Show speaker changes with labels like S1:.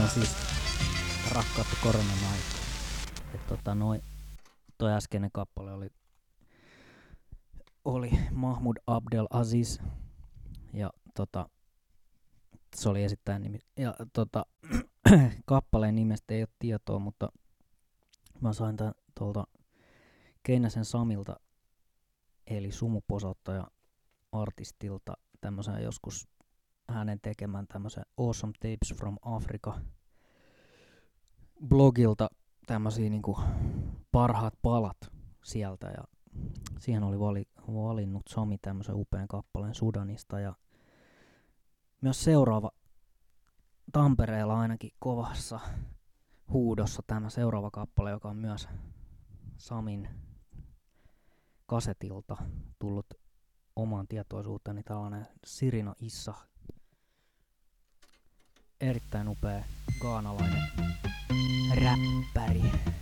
S1: No siis rakkautta koronan aikaa. Toi äskeinen kappale oli Mahmoud Abdel Aziz ja se oli esittäjän nimi. Ja kappaleen nimestä ei ole tietoa, mutta mä sain tän tuolta Keinäsen Samilta eli sumuposottaja artistilta tämmösen joskus hänen tekemän tämmösen Awesome Tapes from Africa blogilta tämmösiä niinku parhaat palat sieltä ja siihen oli valinnut Sami tämmösen upean kappaleen Sudanista ja myös seuraava Tampereella ainakin kovassa huudossa tämä seuraava kappale, joka on myös Samin kasetilta tullut omaan tietoisuuteeni, tällainen Sirina Issa, erittäin upea ghanalainen räppäri.